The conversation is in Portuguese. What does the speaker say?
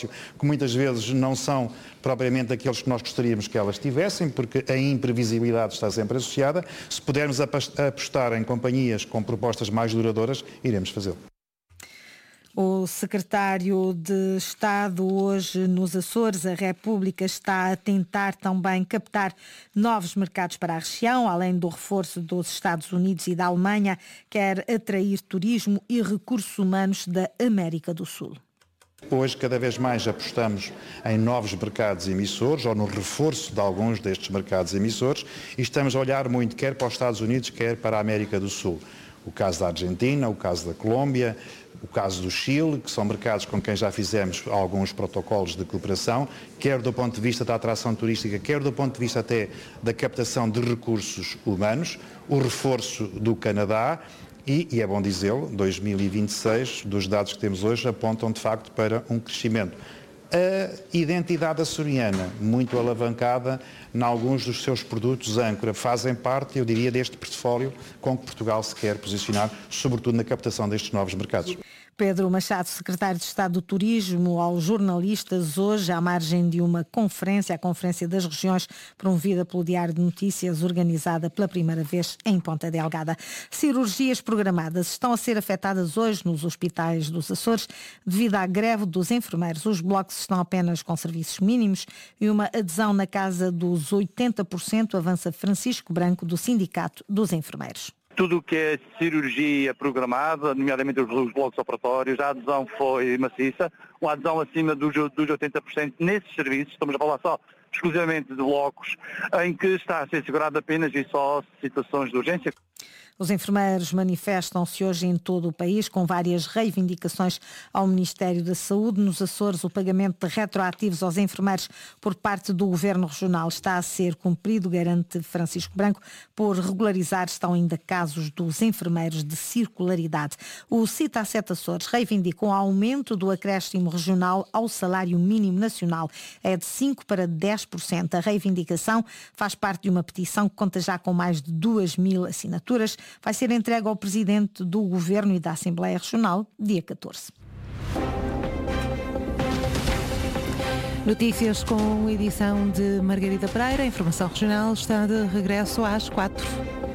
negócio que muitas vezes não são propriamente aqueles que nós gostaríamos que elas tivessem, porque a imprevisibilidade está sempre associada. Se pudermos apostar em companhias com propostas mais duradouras, iremos fazê-lo. O secretário de Estado hoje nos Açores, a República está a tentar também captar novos mercados para a região, além do reforço dos Estados Unidos e da Alemanha, quer atrair turismo e recursos humanos da América do Sul. Hoje, cada vez mais apostamos em novos mercados emissores ou no reforço de alguns destes mercados emissores e estamos a olhar muito quer para os Estados Unidos, quer para a América do Sul. O caso da Argentina, o caso da Colômbia, o caso do Chile, que são mercados com quem já fizemos alguns protocolos de cooperação, quer do ponto de vista da atração turística, quer do ponto de vista até da captação de recursos humanos, o reforço do Canadá e é bom dizê-lo, 2026, dos dados que temos hoje, apontam de facto para um crescimento. A identidade açoriana, muito alavancada em alguns dos seus produtos âncora, fazem parte, eu diria, deste portfólio com que Portugal se quer posicionar, sobretudo na captação destes novos mercados. Pedro Machado, secretário de Estado do Turismo, aos jornalistas hoje à margem de uma conferência, a Conferência das Regiões, promovida pelo Diário de Notícias, organizada pela primeira vez em Ponta Delgada. Cirurgias programadas estão a ser afetadas hoje nos hospitais dos Açores devido à greve dos enfermeiros. Os blocos estão apenas com serviços mínimos e uma adesão na casa dos 80%, avança Francisco Branco, do Sindicato dos Enfermeiros. Tudo o que é cirurgia programada, nomeadamente os blocos operatórios, a adesão foi maciça, uma adesão acima dos 80% nesses serviços, estamos a falar só exclusivamente de blocos, em que está a ser segurado apenas e só situações de urgência. Os enfermeiros manifestam-se hoje em todo o país com várias reivindicações ao Ministério da Saúde. Nos Açores, o pagamento de retroativos aos enfermeiros por parte do Governo Regional está a ser cumprido, garante Francisco Branco. Por regularizar estão ainda casos dos enfermeiros de circularidade. O CITA-7 Açores reivindicou um aumento do acréscimo regional ao salário mínimo nacional. É de 5% para 10%. A reivindicação faz parte de uma petição que conta já com mais de 2.000 assinaturas. Vai ser entregue ao Presidente do Governo e da Assembleia Regional, dia 14. Notícias com edição de Margarida Pereira. A informação regional está de regresso às 4.